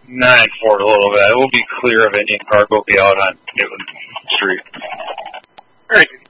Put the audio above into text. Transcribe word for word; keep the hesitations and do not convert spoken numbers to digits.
nine four a little bit. We'll be clear of Indian Park. We'll be out on Newton Street. All right.